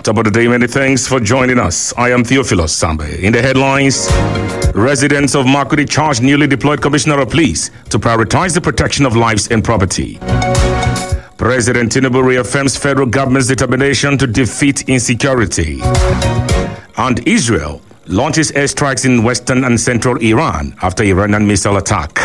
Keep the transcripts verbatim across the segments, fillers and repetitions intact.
Top of the day, many thanks for joining us. I am Theophilus Sambe. In the headlines, residents of Makurdi charged newly deployed Commissioner of Police to prioritize the protection of lives and property. President Tinubu reaffirms federal government's determination to defeat insecurity. And Israel launches airstrikes in western and central Iran after Iranian missile attack.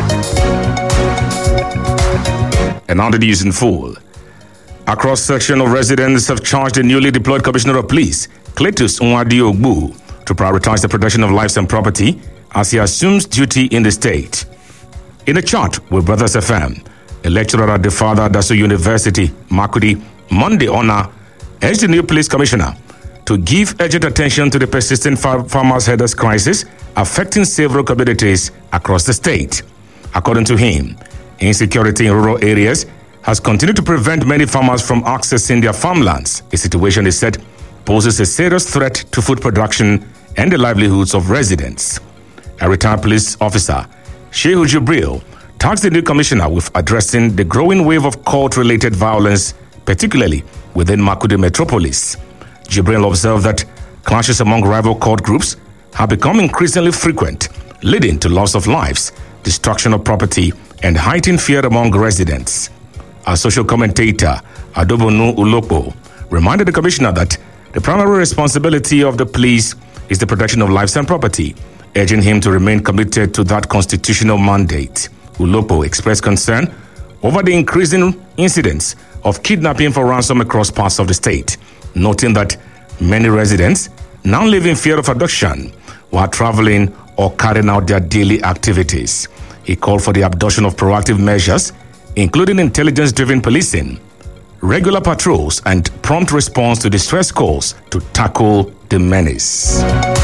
And now the news in full. A cross-section of residents have charged the newly deployed Commissioner of Police, Cletus Nwadiogbu, to prioritize the protection of lives and property as he assumes duty in the state. In a chat with Brothers F M, a lecturer at the Father Daso University, Makurdi, Monday Honor, urged the new police commissioner to give urgent attention to the persistent far- farmers' headers crisis affecting several communities across the state. According to him, insecurity in rural areas has continued to prevent many farmers from accessing their farmlands, a situation he said poses a serious threat to food production and the livelihoods of residents. A retired police officer, Shehu Jibril, tasked the new commissioner with addressing the growing wave of court-related violence, particularly within Makurdi metropolis. Jibril observed that clashes among rival court groups have become increasingly frequent, leading to loss of lives, destruction of property, and heightened fear among residents. A social commentator, Adobonu Ulopo, reminded the commissioner that the primary responsibility of the police is the protection of lives and property, urging him to remain committed to that constitutional mandate. Ulopo expressed concern over the increasing incidents of kidnapping for ransom across parts of the state, noting that many residents now live in fear of abduction while traveling or carrying out their daily activities. He called for the adoption of proactive measures, including intelligence-driven policing, regular patrols, and prompt response to distress calls to tackle the menace.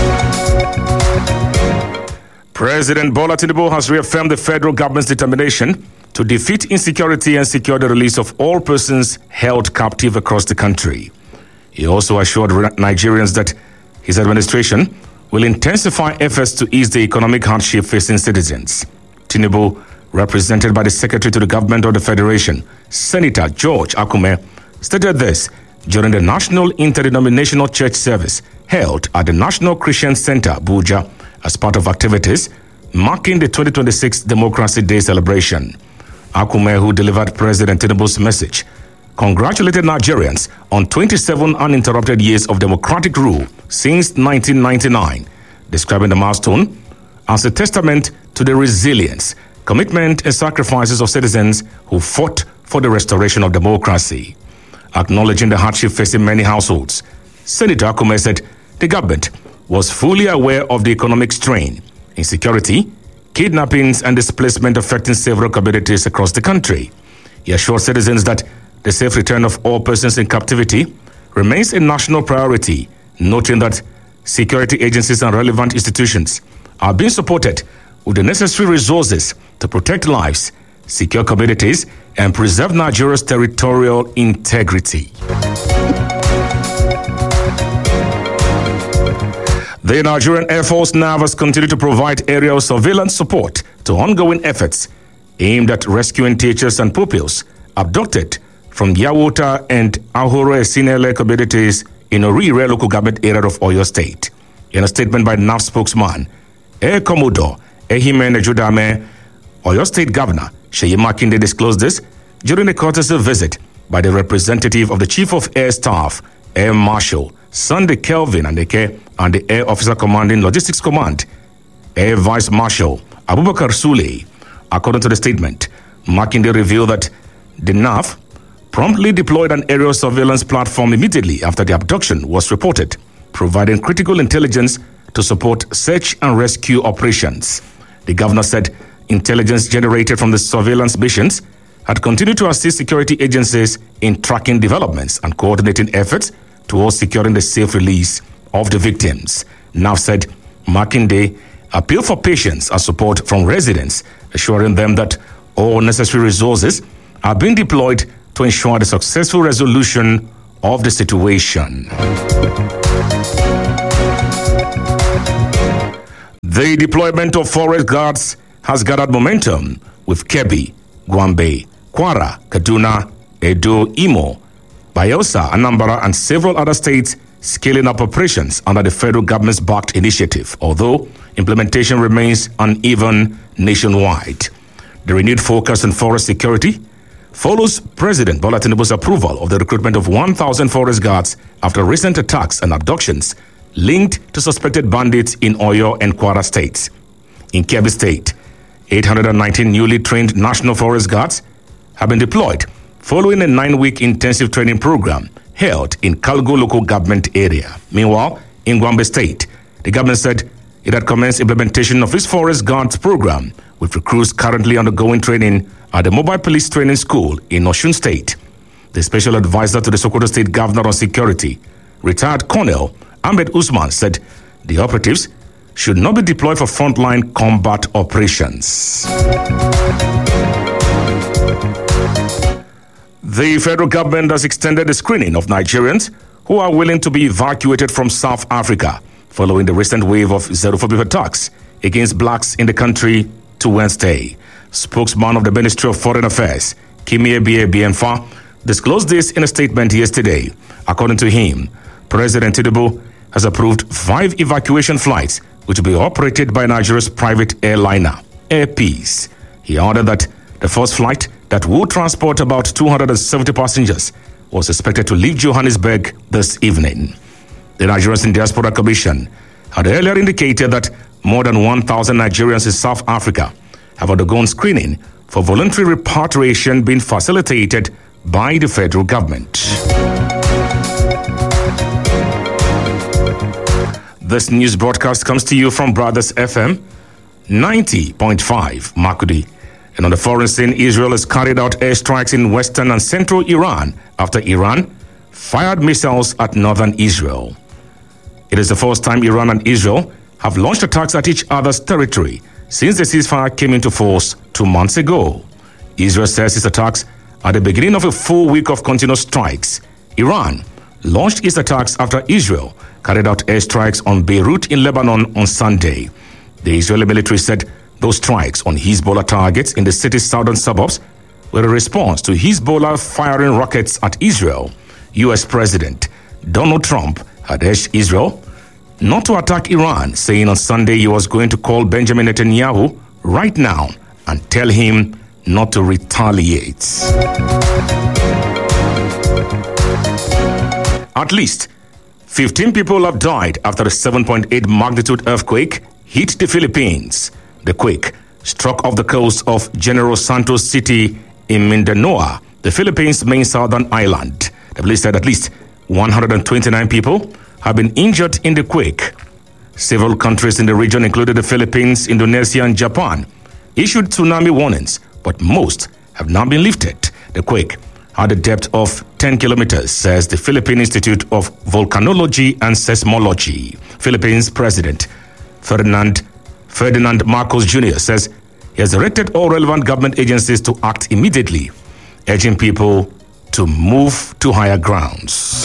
President Bola Tinubu has reaffirmed the federal government's determination to defeat insecurity and secure the release of all persons held captive across the country. He also assured Nigerians that his administration will intensify efforts to ease the economic hardship facing citizens. Tinubu, represented by the Secretary to the Government of the Federation, Senator George Akume, stated this during the National Interdenominational Church Service held at the National Christian Center, Abuja, as part of activities marking the twenty twenty-six Democracy Day celebration. Akume, who delivered President Tinubu's message, congratulated Nigerians on twenty-seven uninterrupted years of democratic rule since nineteen ninety-nine, describing the milestone as a testament to the resilience, commitment, and sacrifices of citizens who fought for the restoration of democracy. Acknowledging the hardship facing many households, Senator Akume said the government was fully aware of the economic strain, insecurity, kidnappings, and displacement affecting several communities across the country. He assured citizens that the safe return of all persons in captivity remains a national priority, noting that security agencies and relevant institutions are being supported with the necessary resources to protect lives, secure communities, and preserve Nigeria's territorial integrity. The Nigerian Air Force N A V has continued to provide aerial surveillance support to ongoing efforts aimed at rescuing teachers and pupils abducted from Yawota and Ahoro Esinele communities in Orire local government area of Oyo State. In a statement by N A V spokesman, Air Commodore Ehime Nejudame, Oyo State Governor Seyi Makinde disclosed this during a courtesy visit by the representative of the Chief of Air Staff, Air Marshal Sunday Kelvin Andeke, and the Air Officer Commanding Logistics Command, Air Vice Marshal Abubakar Sule. According to the statement, Makinde revealed that the N A V promptly deployed an aerial surveillance platform immediately after the abduction was reported, providing critical intelligence to support search and rescue operations. The governor said intelligence generated from the surveillance missions had continued to assist security agencies in tracking developments and coordinating efforts towards securing the safe release of the victims. N A V said Makinde appealed for patience and support from residents, assuring them that all necessary resources are being deployed to ensure the successful resolution of the situation. The deployment of forest guards has gathered momentum with Kebbi, Gombe, Kwara, Kaduna, Edo, Imo, Bayelsa, Anambra, and several other states scaling up operations under the federal government's backed initiative, although implementation remains uneven nationwide. The renewed focus on forest security follows President Bola Tinubu's approval of the recruitment of one thousand forest guards after recent attacks and abductions linked to suspected bandits in Oyo and Kwara states. In Kebbi State, eight hundred nineteen newly trained National Forest Guards have been deployed following a nine-week intensive training program held in Kalgo local government area. Meanwhile, in Gombe State, the government said it had commenced implementation of its Forest Guards program, with recruits currently undergoing training at the Mobile Police Training School in Osun State. The special advisor to the Sokoto State Governor on Security, retired Colonel Ahmed Usman, said the operatives should not be deployed for frontline combat operations. The federal government has extended the screening of Nigerians who are willing to be evacuated from South Africa following the recent wave of xenophobic attacks against blacks in the country to Wednesday. Spokesman of the Ministry of Foreign Affairs, Kimi Ebiemfa, disclosed this in a statement yesterday. According to him, President Tinubu has approved five evacuation flights which will be operated by Nigeria's private airliner, Air Peace. He ordered that the first flight that would transport about two hundred seventy passengers was expected to leave Johannesburg this evening. The Nigerians in Diaspora Commission had earlier indicated that more than one thousand Nigerians in South Africa have undergone screening for voluntary repatriation being facilitated by the federal government. This news broadcast comes to you from Brothers F M ninety point five Makudi. And on the foreign scene, Israel has carried out airstrikes in western and central Iran after Iran fired missiles at northern Israel. It is the first time Iran and Israel have launched attacks at each other's territory since the ceasefire came into force two months ago. Israel says its attacks are the beginning of a full week of continuous strikes. Iran launched its attacks after Israel carried out airstrikes on Beirut in Lebanon on Sunday. The Israeli military said those strikes on Hezbollah targets in the city's southern suburbs were a response to Hezbollah firing rockets at Israel. U S President Donald Trump had urged Israel not to attack Iran, saying on Sunday he was going to call Benjamin Netanyahu right now and tell him not to retaliate. At least fifteen people have died after a seven point eight magnitude earthquake hit the Philippines. The quake struck off the coast of General Santos City in Mindanao, the Philippines' main southern island. The police said at least one hundred twenty-nine people have been injured in the quake. Several countries in the region, including the Philippines, Indonesia, and Japan, issued tsunami warnings, but most have not been lifted. The quake had a depth of ten kilometers, says the Philippine Institute of Volcanology and Seismology. Philippines President Ferdinand Ferdinand Marcos Junior says he has directed all relevant government agencies to act immediately, urging people to move to higher grounds.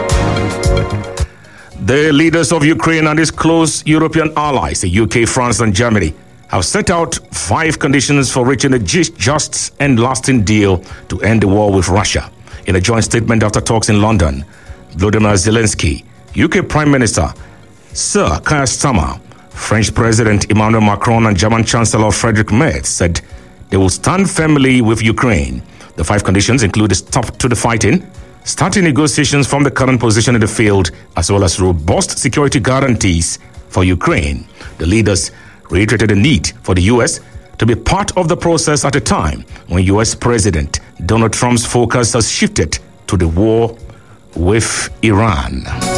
The leaders of Ukraine and its close European allies, the U K, France, and Germany, have set out five conditions for reaching a just and lasting deal to end the war with Russia. In a joint statement after talks in London, Volodymyr Zelensky, U K Prime Minister Sir Keir Starmer, French President Emmanuel Macron, and German Chancellor Friedrich Merz said they will stand firmly with Ukraine. The five conditions include a stop to the fighting, starting negotiations from the current position in the field, as well as robust security guarantees for Ukraine. The leaders reiterated the need for the U S to be part of the process at a time when U S President Donald Trump's focus has shifted to the war with Iran.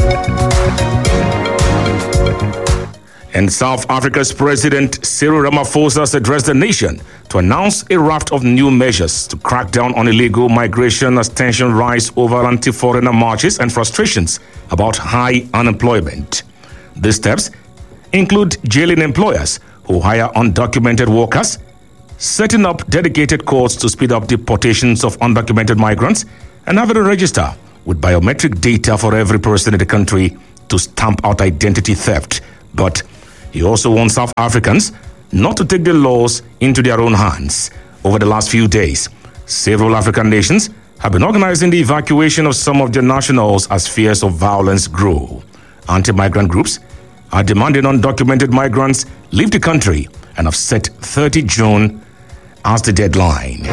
And South Africa's President Cyril Ramaphosa has addressed the nation to announce a raft of new measures to crack down on illegal migration as tensions rise over anti-foreigner marches and frustrations about high unemployment. These steps include jailing employers who hire undocumented workers, setting up dedicated courts to speed up deportations of undocumented migrants, and having a register with biometric data for every person in the country to stamp out identity theft. But he also wants South Africans not to take the laws into their own hands. Over the last few days, several African nations have been organizing the evacuation of some of their nationals as fears of violence grow. Anti-migrant groups are demanding undocumented migrants leave the country and have set thirtieth of June as the deadline.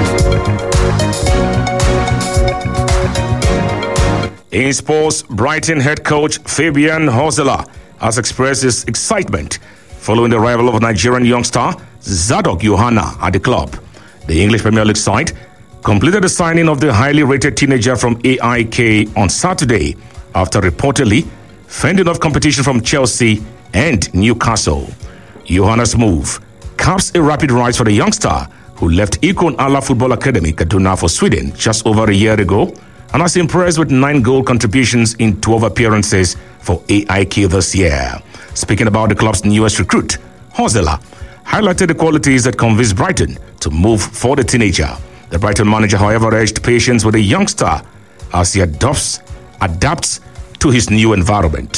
In sports, Brighton head coach Fabian Hosela has expressed his excitement following the arrival of Nigerian youngster Zadok Yohana at the club. The English Premier League side completed the signing of the highly rated teenager from A I K on Saturday after reportedly fending off competition from Chelsea and Newcastle. Yohana's move caps a rapid rise for the youngster who left Ikon Allah Football Academy, Kaduna, for Sweden just over a year ago and has impressed with nine goal contributions in twelve appearances for A I K this year. Speaking about the club's newest recruit, Hosela highlighted the qualities that convinced Brighton to move for the teenager. The Brighton manager, however, urged patience with the youngster as he adopts, adapts to his new environment.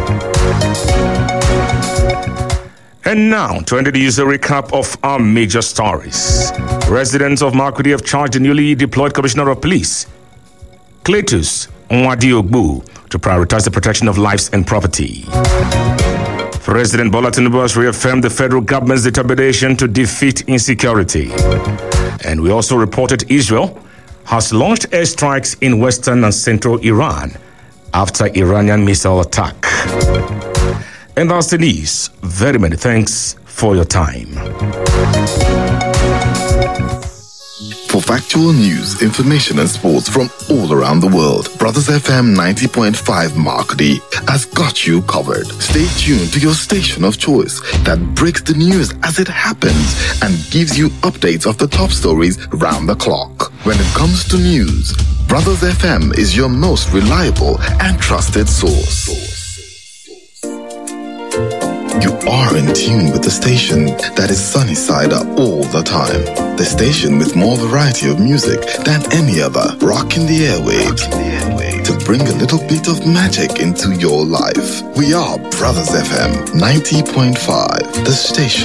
And now, to end the user recap of our major stories. Residents of Makurdi have charged the newly deployed Commissioner of Police, Cletus Nwadiogbu, to prioritize the protection of lives and property. President Bola Tinubu has reaffirmed the federal government's determination to defeat insecurity. And we also reported Israel has launched airstrikes in western and central Iran after Iranian missile attack. And that's the news. Very many thanks for your time. For factual news, information and sports from all around the world, Brothers F M ninety point five Makurdi has got you covered. Stay tuned to your station of choice that breaks the news as it happens and gives you updates of the top stories round the clock. When it comes to news, Brothers F M is your most reliable and trusted source. You are in tune with the station that is sunny side up all the time. The station with more variety of music than any other, rocking the airwaves to bring a little bit of magic into your life. We are Brothers F M ninety point five, the station